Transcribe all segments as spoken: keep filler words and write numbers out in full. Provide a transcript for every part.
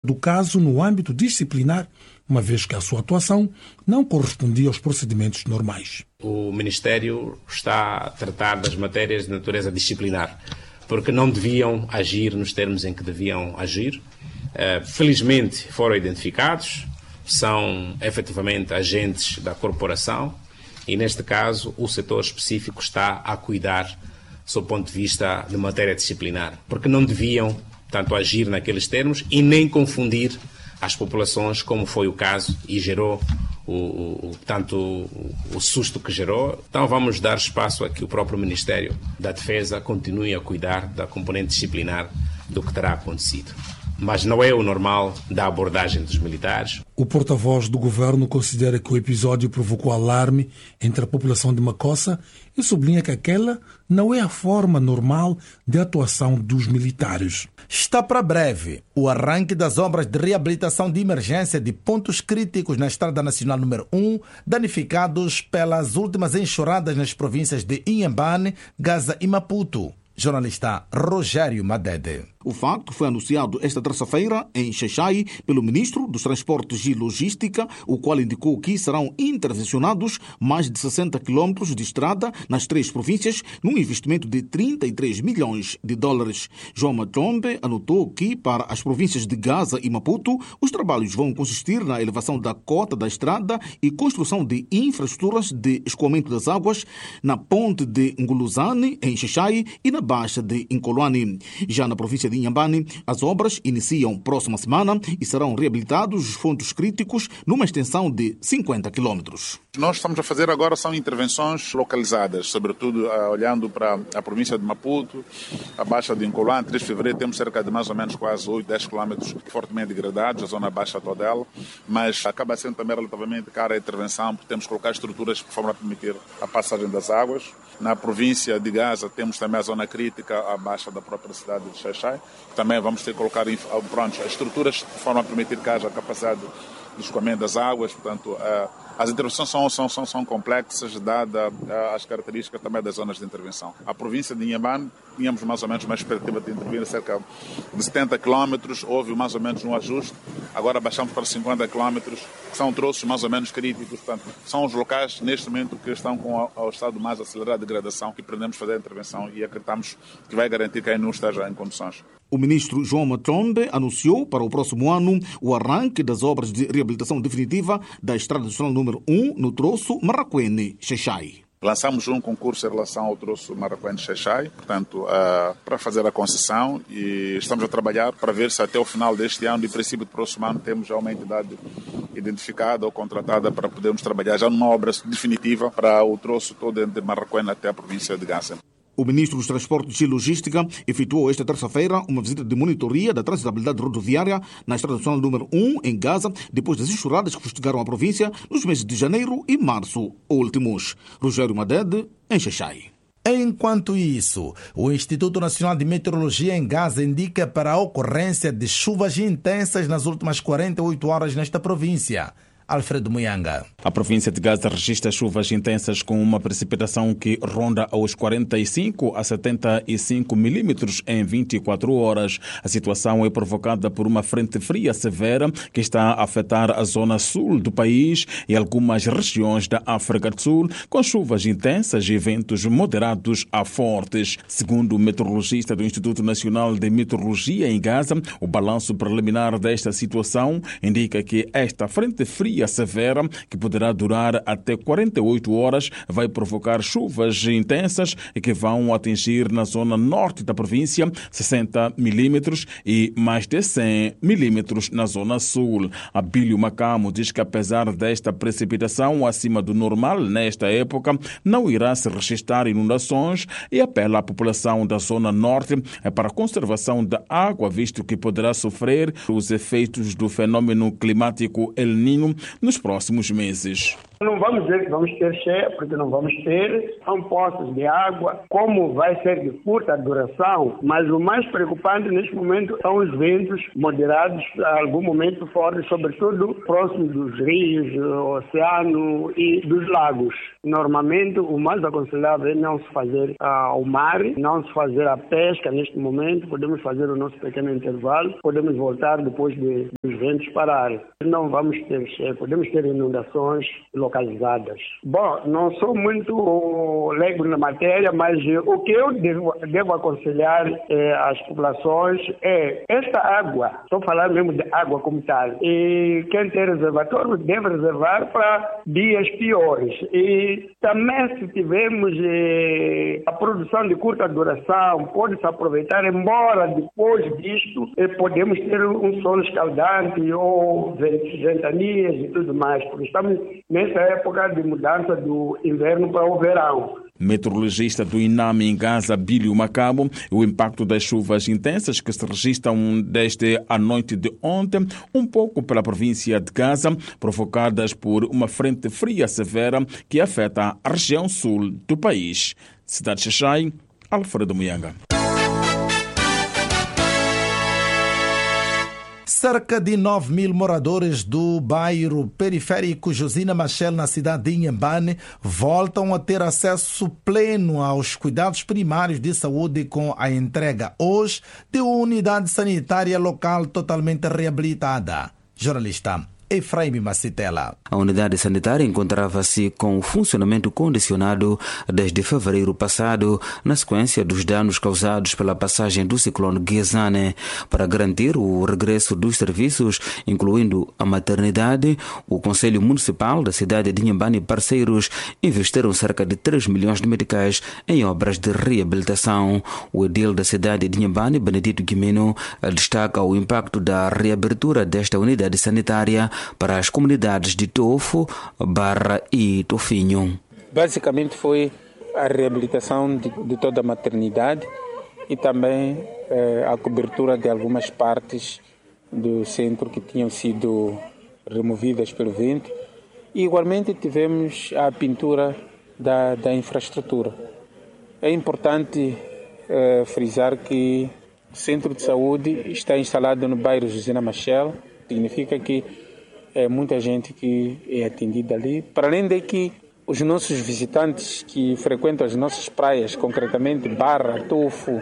do caso no âmbito disciplinar, uma vez que a sua atuação não correspondia aos procedimentos normais. O Ministério está a tratar das matérias de natureza disciplinar, porque não deviam agir nos termos em que deviam agir. Felizmente foram identificados, são efetivamente agentes da corporação e, neste caso, o setor específico está a cuidar, sob o ponto de vista de matéria disciplinar, porque não deviam tanto agir naqueles termos e nem confundir as populações, como foi o caso, e gerou o, o, tanto o, o susto que gerou. Então vamos dar espaço a que o próprio Ministério da Defesa continue a cuidar da componente disciplinar do que terá acontecido. Mas não é o normal da abordagem dos militares. O porta-voz do governo considera que o episódio provocou alarme entre a população de Macossa e sublinha que aquela não é a forma normal de atuação dos militares. Está para breve o arranque das obras de reabilitação de emergência de pontos críticos na Estrada Nacional número um, danificados pelas últimas enxurradas nas províncias de Inhambane, Gaza e Maputo. Jornalista Rogério Madede. O facto foi anunciado esta terça-feira em Xai-Xai pelo Ministro dos Transportes e Logística, o qual indicou que serão intervencionados mais de sessenta quilómetros de estrada nas três províncias, num investimento de trinta e três milhões de dólares. João Matombe anotou que, para as províncias de Gaza e Maputo, os trabalhos vão consistir na elevação da cota da estrada e construção de infraestruturas de escoamento das águas na ponte de Nguluzane, em Xai-Xai, e na Baixa de Incolwane. Já na província de Inhambane, as obras iniciam próxima semana e serão reabilitados os pontos críticos numa extensão de cinquenta quilómetros. Nós estamos a fazer agora são intervenções localizadas, sobretudo uh, olhando para a província de Maputo, a Baixa de Incolwane. três de fevereiro temos cerca de mais ou menos quase oito, dez quilómetros fortemente degradados, a zona baixa toda ela, mas acaba sendo também relativamente cara a intervenção, porque temos que colocar estruturas de forma a permitir a passagem das águas. Na província de Gaza temos também a zona crítica abaixo da própria cidade de Xai-Xai. Também vamos ter que colocar pronto, estruturas de forma a permitir que haja capacidade de escoamento das águas. Portanto, as intervenções são, são, são, são complexas, dadas as características também das zonas de intervenção. A província de Inhambane, tínhamos mais ou menos uma expectativa de intervir cerca de setenta quilómetros, houve mais ou menos um ajuste, agora baixamos para cinquenta quilómetros, que são troços mais ou menos críticos. Portanto, são os locais, neste momento, que estão com o estado mais acelerado de degradação, que pretendemos fazer a intervenção e acreditamos que vai garantir que aí não esteja em condições. O ministro João Matombe anunciou para o próximo ano o arranque das obras de reabilitação definitiva da Estrada Nacional número um no troço Marraquene-Xai-Xai. Lançamos um concurso em relação ao troço Marraquene-Xai-Xai, portanto, uh, para fazer a concessão, e estamos a trabalhar para ver se até o final deste ano, de princípio do próximo ano, temos já uma entidade identificada ou contratada para podermos trabalhar já numa obra definitiva para o troço todo de Marraquene até a província de Gaza. O ministro dos Transportes e Logística efetuou esta terça-feira uma visita de monitoria da transitabilidade rodoviária na Estrada Nacional número um, em Gaza, depois das enxurradas que fustigaram a província nos meses de janeiro e março últimos. Rogério Madede, em Xai-Xai. Enquanto isso, o Instituto Nacional de Meteorologia em Gaza indica para a ocorrência de chuvas intensas nas últimas quarenta e oito horas nesta província. Alfredo Muyanga. A província de Gaza registra chuvas intensas com uma precipitação que ronda aos quarenta e cinco a setenta e cinco milímetros em vinte e quatro horas. A situação é provocada por uma frente fria severa que está a afetar a zona sul do país e algumas regiões da África do Sul, com chuvas intensas e ventos moderados a fortes. Segundo o meteorologista do Instituto Nacional de Meteorologia em Gaza, o balanço preliminar desta situação indica que esta frente fria severa, que poderá durar até quarenta e oito horas, vai provocar chuvas intensas que vão atingir na zona norte da província sessenta milímetros e mais de cem milímetros na zona sul. Abílio Macamo diz que, apesar desta precipitação acima do normal nesta época, não irá se registrar inundações e apela à população da zona norte para a conservação da água, visto que poderá sofrer os efeitos do fenômeno climático El Niño nos próximos meses. Não vamos dizer que vamos ter cheia, porque não vamos ter. São poços de água, como vai ser de curta duração, mas o mais preocupante neste momento são os ventos moderados, a algum momento fortes, sobretudo próximo dos rios, do oceano e dos lagos. Normalmente, o mais aconselhável é não se fazer ao mar, não se fazer a pesca neste momento. Podemos fazer o nosso pequeno intervalo, podemos voltar depois de, dos ventos pararem. Não vamos ter cheia, podemos ter inundações localizadas. Bom, não sou muito leigo na matéria, mas o que eu devo, devo aconselhar eh, às populações é esta água, estou falando mesmo de água como tal, e quem tem reservatório deve reservar para dias piores. E também, se tivermos eh, a produção de curta duração, pode-se aproveitar, embora depois disto eh, podemos ter um sol escaldante ou ventanias e tudo mais, porque estamos nessa época de mudança do inverno para o verão. Meteorologista do INAMI em Gaza, Bílio Macabo, o impacto das chuvas intensas que se registram desde a noite de ontem, um pouco pela província de Gaza, provocadas por uma frente fria severa que afeta a região sul do país. Cidade de Xai, Alfredo Muyanga. Cerca de nove mil moradores do bairro periférico Josina Machel, na cidade de Inhambane, voltam a ter acesso pleno aos cuidados primários de saúde com a entrega hoje de uma unidade sanitária local totalmente reabilitada. Jornalista Efraim Macitela. A unidade sanitária encontrava-se com o funcionamento condicionado desde fevereiro passado, na sequência dos danos causados pela passagem do ciclone Gezane. Para garantir o regresso dos serviços, incluindo a maternidade, o Conselho Municipal da cidade de Inhambane e parceiros investiram cerca de três milhões de meticais em obras de reabilitação. O edil da cidade de Inhambane, Benedito Guimeno, destaca o impacto da reabertura desta unidade sanitária para as comunidades de Tofo, Barra e Tofinho. Basicamente foi a reabilitação de, de toda a maternidade e também eh, a cobertura de algumas partes do centro que tinham sido removidas pelo vento. E igualmente tivemos a pintura da, da infraestrutura. É importante eh, frisar que o centro de saúde está instalado no bairro Josina Machel, significa que é muita gente que é atendida ali. Para além de que os nossos visitantes que frequentam as nossas praias, concretamente Barra, Tofo,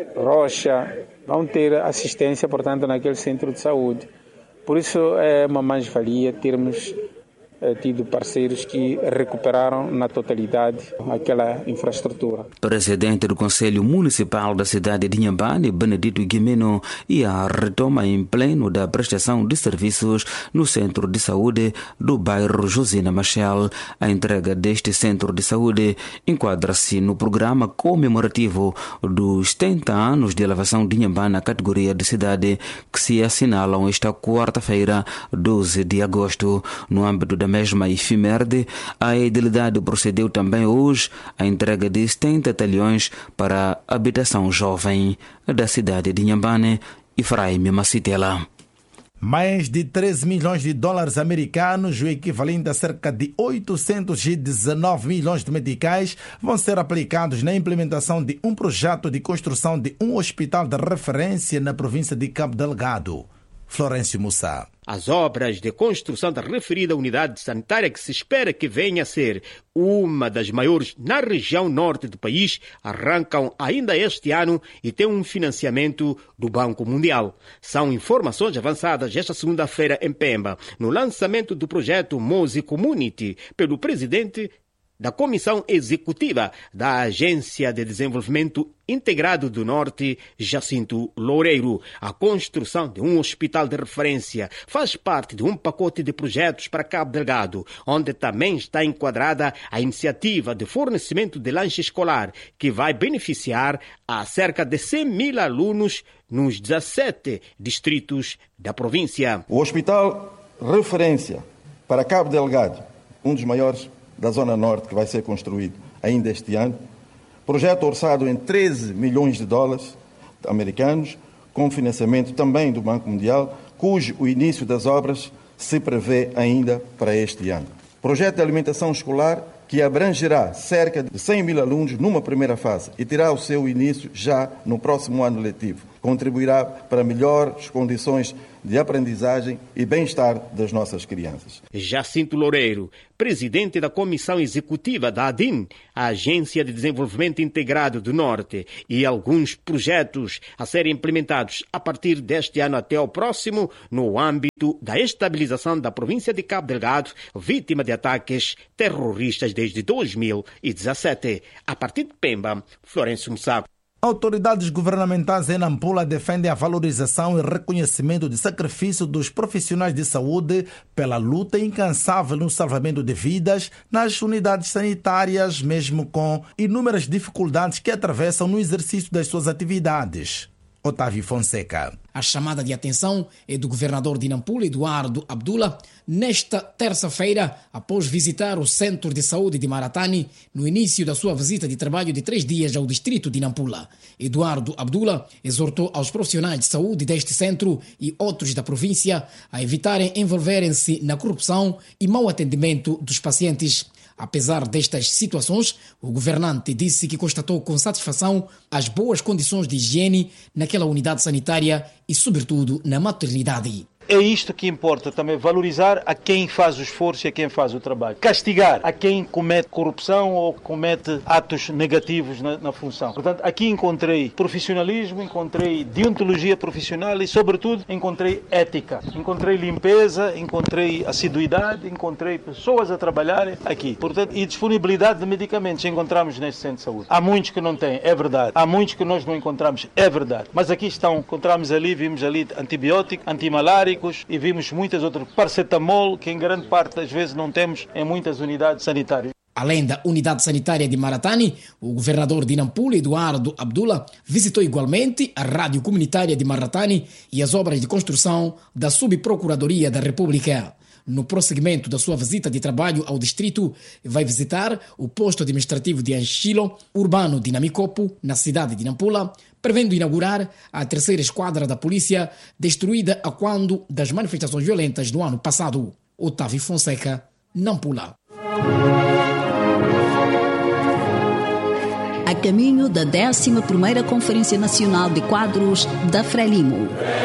Rocha, vão ter assistência, portanto, naquele centro de saúde. Por isso é uma mais-valia termos é, tido parceiros que recuperaram na totalidade aquela infraestrutura. Presidente do Conselho Municipal da cidade de Inhambane, Benedito Guimeno, e a retoma em pleno da prestação de serviços no Centro de Saúde do bairro Josina Machel. A entrega deste Centro de Saúde enquadra-se no programa comemorativo dos setenta anos de elevação de Inhambane na categoria de cidade, que se assinalam esta quarta-feira, doze de agosto. No âmbito da mesma efeméride, a edilidade procedeu também hoje à entrega de setenta talhões para a habitação jovem da cidade de Inhambane, Efraim Macitela. Mais de treze milhões de dólares americanos, o equivalente a cerca de oitocentos e dezenove milhões de meticais, vão ser aplicados na implementação de um projeto de construção de um hospital de referência na província de Cabo Delgado. Florencio Mussa. As obras de construção da referida unidade sanitária, que se espera que venha a ser uma das maiores na região norte do país, arrancam ainda este ano e têm um financiamento do Banco Mundial. São informações avançadas esta segunda-feira em Pemba, no lançamento do projeto Mozi Community, pelo presidente da Comissão Executiva da Agência de Desenvolvimento Integrado do Norte, Jacinto Loureiro. A construção de um hospital de referência faz parte de um pacote de projetos para Cabo Delgado, onde também está enquadrada a iniciativa de fornecimento de lanche escolar, que vai beneficiar a cerca de cem mil alunos nos dezessete distritos da província. O Hospital Referência para Cabo Delgado, um dos maiores da Zona Norte, que vai ser construído ainda este ano. Projeto orçado em treze milhões de dólares americanos, com financiamento também do Banco Mundial, cujo o início das obras se prevê ainda para este ano. Projeto de alimentação escolar que abrangerá cerca de cem mil alunos numa primeira fase e terá o seu início já no próximo ano letivo. Contribuirá para melhores condições de aprendizagem e bem-estar das nossas crianças. Jacinto Loureiro, presidente da Comissão Executiva da ADIN, a Agência de Desenvolvimento Integrado do Norte, e alguns projetos a serem implementados a partir deste ano até o próximo, no âmbito da estabilização da província de Cabo Delgado, vítima de ataques terroristas desde dois mil e dezassete. A partir de Pemba, Florencio Mussaco. Autoridades governamentais em Nampula defendem a valorização e reconhecimento de sacrifício dos profissionais de saúde pela luta incansável no salvamento de vidas nas unidades sanitárias, mesmo com inúmeras dificuldades que atravessam no exercício das suas atividades. Otávio Fonseca. A chamada de atenção é do governador de Nampula, Eduardo Abdullah, nesta terça-feira, após visitar o Centro de Saúde de Maratani, no início da sua visita de trabalho de três dias ao distrito de Nampula. Eduardo Abdullah exortou aos profissionais de saúde deste centro e outros da província a evitarem envolverem-se na corrupção e mau atendimento dos pacientes. Apesar destas situações, o governante disse que constatou com satisfação as boas condições de higiene naquela unidade sanitária e, sobretudo, na maternidade. É isto que importa também, valorizar a quem faz o esforço e a quem faz o trabalho. Castigar a quem comete corrupção ou comete atos negativos na, na função. Portanto, aqui encontrei profissionalismo, encontrei deontologia profissional e, sobretudo, encontrei ética. Encontrei limpeza, encontrei assiduidade, encontrei pessoas a trabalharem aqui. Portanto, e disponibilidade de medicamentos encontramos neste centro de saúde. Há muitos que não têm, é verdade. Há muitos que nós não encontramos, é verdade. Mas aqui estão, encontramos ali, vimos ali antibiótico, antimalárico, e vimos muitas outras, paracetamol, que em grande parte das vezes não temos em muitas unidades sanitárias. Além da unidade sanitária de Maratani, o governador de Nampula, Eduardo Abdullah, visitou igualmente a rádio comunitária de Maratani e as obras de construção da Subprocuradoria da República. No prosseguimento da sua visita de trabalho ao distrito, vai visitar o posto administrativo de Anchilo, urbano de Namicopo, na cidade de Nampula, prevendo inaugurar a terceira esquadra da polícia, destruída a quando das manifestações violentas do ano passado. Otávio Fonseca, Nampula. A caminho da décima primeira Conferência Nacional de Quadros da Frelimo.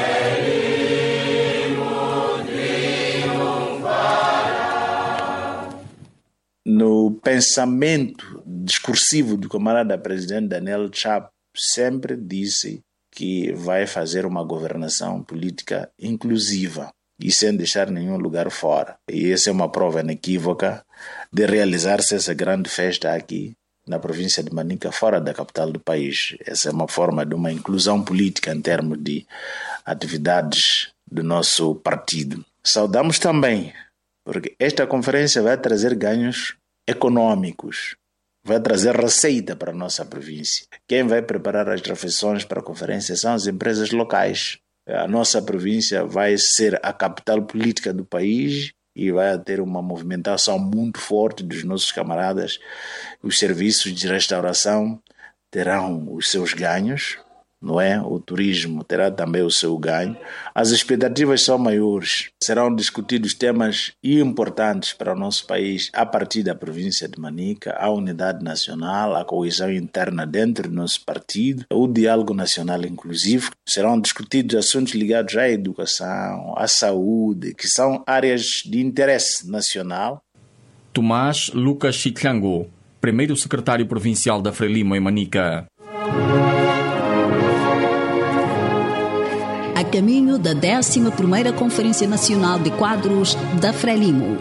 No pensamento discursivo do camarada presidente Daniel Chapo, sempre disse que vai fazer uma governação política inclusiva e sem deixar nenhum lugar fora. E essa é uma prova inequívoca de realizar-se essa grande festa aqui na província de Manica, fora da capital do país. Essa é uma forma de uma inclusão política em termos de atividades do nosso partido. Saudamos também, porque esta conferência vai trazer ganhos econômicos, vai trazer receita para a nossa província. Quem vai preparar as refeições para a conferência são as empresas locais. A nossa província vai ser a capital política do país e vai ter uma movimentação muito forte dos nossos camaradas. Os serviços de restauração terão os seus ganhos, não é? O turismo terá também o seu ganho. As expectativas são maiores. Serão discutidos temas importantes para o nosso país a partir da província de Manica, a unidade nacional, a coesão interna dentro do nosso partido, o diálogo nacional inclusivo. Serão discutidos assuntos ligados à educação, à saúde, que são áreas de interesse nacional. Tomás Lucas Chitlango, primeiro secretário provincial da Frelimo em Manica. A caminho da décima primeira Conferência Nacional de Quadros da Frelimo.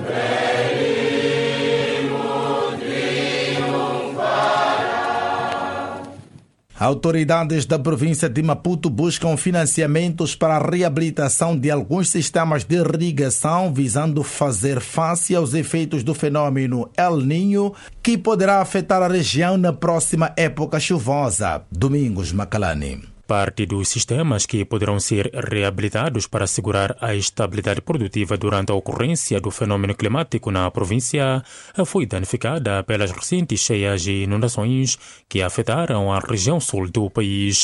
Autoridades da província de Maputo buscam financiamentos para a reabilitação de alguns sistemas de irrigação, visando fazer face aos efeitos do fenômeno El Niño, que poderá afetar a região na próxima época chuvosa. Domingos Macalani. Parte dos sistemas que poderão ser reabilitados para assegurar a estabilidade produtiva durante a ocorrência do fenômeno climático na província foi danificada pelas recentes cheias e inundações que afetaram a região sul do país.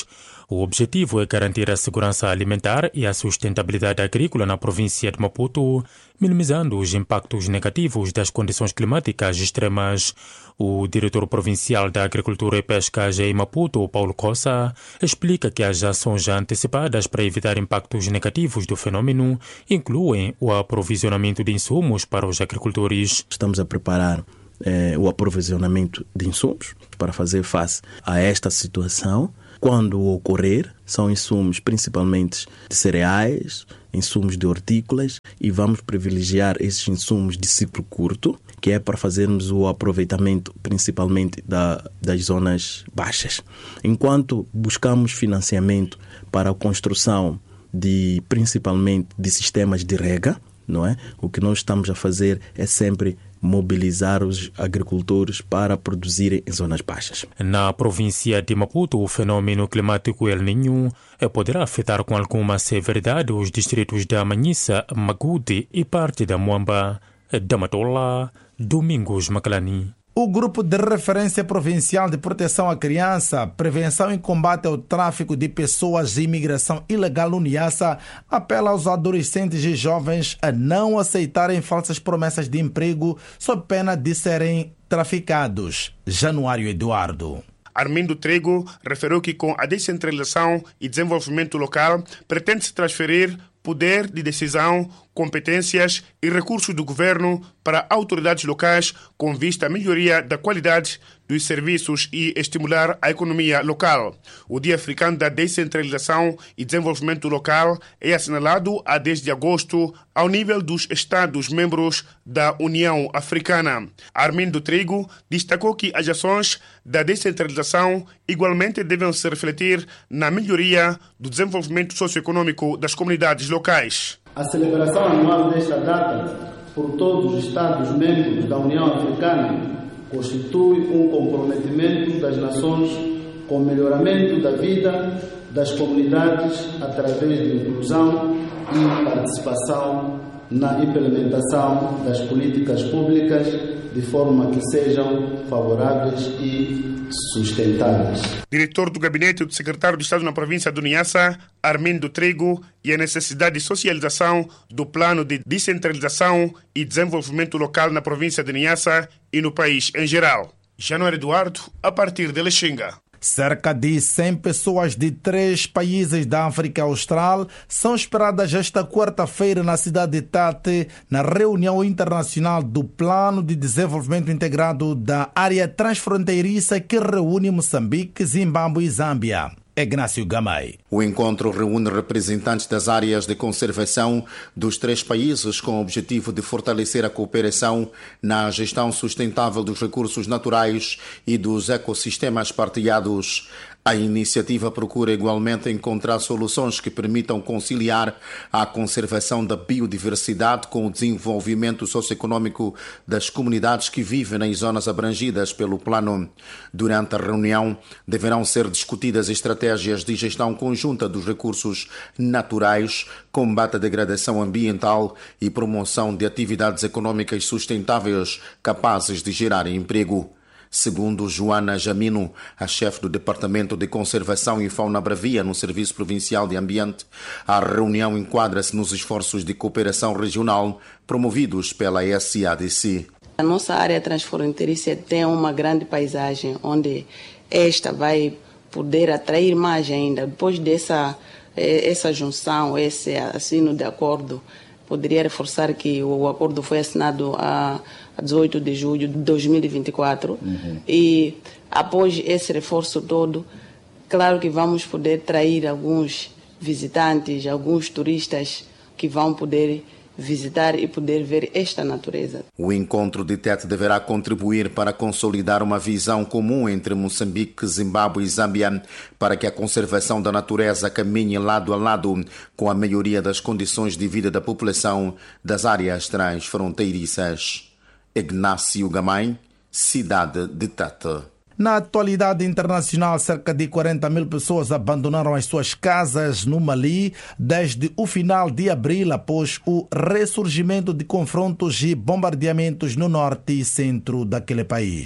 O objetivo é garantir a segurança alimentar e a sustentabilidade agrícola na província de Maputo, minimizando os impactos negativos das condições climáticas extremas. O diretor provincial da Agricultura e Pesca em Maputo, Paulo Cossa, explica que as ações já antecipadas para evitar impactos negativos do fenômeno incluem o aprovisionamento de insumos para os agricultores. Estamos a preparar eh, o aprovisionamento de insumos para fazer face a esta situação. Quando ocorrer, são insumos principalmente de cereais, insumos de hortícolas, e vamos privilegiar esses insumos de ciclo curto, que é para fazermos o aproveitamento principalmente da, das zonas baixas. Enquanto buscamos financiamento para a construção de principalmente de sistemas de rega, não é? O que nós estamos a fazer é sempre mobilizar os agricultores para produzirem em zonas baixas. Na província de Maputo, o fenômeno climático El Niño poderá afetar com alguma severidade os distritos da Manhissa, Magude e parte da Muamba. Da Matola, Domingos Macalani. O Grupo de Referência Provincial de Proteção à Criança, Prevenção e Combate ao Tráfico de Pessoas e Imigração Ilegal no Niassa apela aos adolescentes e jovens a não aceitarem falsas promessas de emprego sob pena de serem traficados. Januário Eduardo. Armindo Trigo referiu que com a descentralização e desenvolvimento local pretende-se transferir poder de decisão, competências e recursos do governo para autoridades locais com vista à melhoria da qualidade dos serviços e estimular a economia local. O Dia Africano da Descentralização e Desenvolvimento Local é assinalado a dez de agosto ao nível dos Estados-membros da União Africana. Armindo Trigo destacou que as ações da descentralização igualmente devem se refletir na melhoria do desenvolvimento socioeconômico das comunidades locais. A celebração anual desta data por todos os Estados-membros da União Africana constitui um comprometimento das nações com o melhoramento da vida das comunidades através de inclusão e participação na implementação das políticas públicas de forma que sejam favoráveis e sustentáveis. Diretor do Gabinete do Secretário de Estado na província do Niassa, Armindo Trigo, e a necessidade de socialização do plano de descentralização e desenvolvimento local na província de Niassa e no país em geral. Januário Eduardo, a partir de Lexinga. Cerca de cem pessoas de três países da África Austral são esperadas esta quarta-feira na cidade de Tate, na reunião internacional do Plano de Desenvolvimento Integrado da Área Transfronteiriça que reúne Moçambique, Zimbábue e Zâmbia. Ignácio Gamay. O encontro reúne representantes das áreas de conservação dos três países com o objetivo de fortalecer a cooperação na gestão sustentável dos recursos naturais e dos ecossistemas partilhados. A iniciativa procura igualmente encontrar soluções que permitam conciliar a conservação da biodiversidade com o desenvolvimento socioeconômico das comunidades que vivem nas zonas abrangidas pelo plano. Durante a reunião, deverão ser discutidas estratégias de gestão conjunta dos recursos naturais, combate à degradação ambiental e promoção de atividades econômicas sustentáveis capazes de gerar emprego. Segundo Joana Jamino, a chefe do Departamento de Conservação e Fauna Bravia no Serviço Provincial de Ambiente, a reunião enquadra-se nos esforços de cooperação regional promovidos pela S A D C. A nossa área transfronteiriça tem uma grande paisagem onde esta vai poder atrair mais ainda. Depois dessa essa junção, esse assino de acordo, poderia reforçar que o acordo foi assinado a dezoito de julho de dois mil e vinte e quatro. Uhum. E após esse reforço todo, claro que vamos poder atrair alguns visitantes, alguns turistas que vão poder visitar e poder ver esta natureza. O encontro de Tete deverá contribuir para consolidar uma visão comum entre Moçambique, Zimbábue e Zâmbia para que a conservação da natureza caminhe lado a lado com a melhoria das condições de vida da população das áreas transfronteiriças. Ignácio Gamay, cidade de Tete. Na atualidade internacional, cerca de quarenta mil pessoas abandonaram as suas casas no Mali desde o final de abril, após o ressurgimento de confrontos e bombardeamentos no norte e centro daquele país.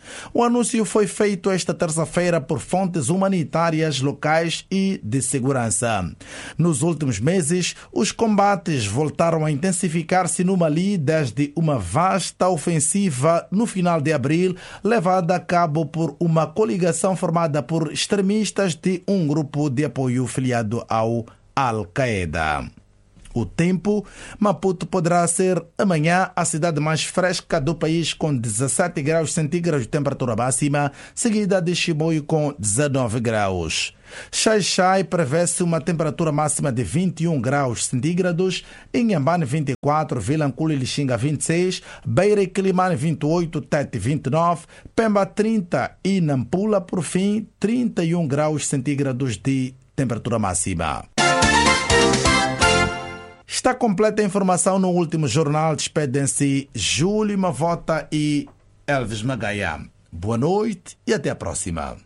O anúncio foi feito esta terça-feira por fontes humanitárias locais e de segurança. Nos últimos meses, os combates voltaram a intensificar-se no Mali desde uma vasta ofensiva no final de abril, levada a cabo por uma coligação formada por extremistas de um grupo de apoio filiado ao Al-Qaeda. O tempo: Maputo poderá ser amanhã a cidade mais fresca do país com dezassete graus centígrados de temperatura máxima, seguida de Chimoio com dezanove graus. Xai-Xai prevê-se uma temperatura máxima de vinte e um graus centígrados, Inhambane vinte e quatro, Vilanculo e Lixinga vinte e seis, Beira e Quilimane vinte e oito, Tete vinte e nove, Pemba trinta e Nampula, por fim, trinta e um graus centígrados de temperatura máxima. Está completa a informação no último jornal. Despedem-se Júlio Mavota e Elvis Magaia. Boa noite e até a próxima.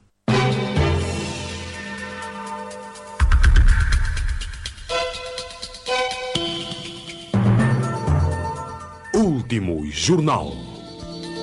Último jornal.